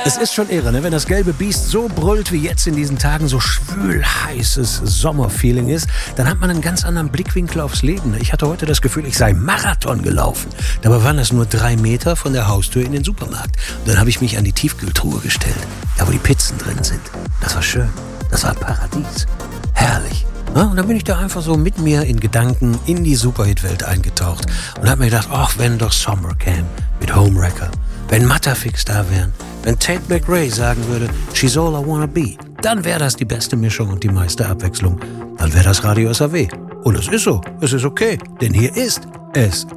Es ist schon irre, ne? Wenn das gelbe Biest so brüllt wie jetzt in diesen Tagen, so schwül heißes Sommerfeeling ist, dann hat man einen ganz anderen Blickwinkel aufs Leben. Ne? Ich hatte heute das Gefühl, ich sei Marathon gelaufen. Dabei waren das nur 3 Meter von der Haustür in den Supermarkt. Und dann habe ich mich an die Tiefkühltruhe gestellt, da wo die Pizzen drin sind. Das war schön. Das war ein Paradies. Herrlich. Ja, und dann bin ich da einfach so mit mir in Gedanken in die Superhit-Welt eingetaucht und habe mir gedacht, ach, wenn doch Summer käme mit Homewrecker, wenn Matterfix da wären, wenn Tate McRae sagen würde, she's all I wanna be, dann wäre das die beste Mischung und die meiste Abwechslung. Dann wäre das Radio SAW. Und es ist so, es ist okay, denn hier ist es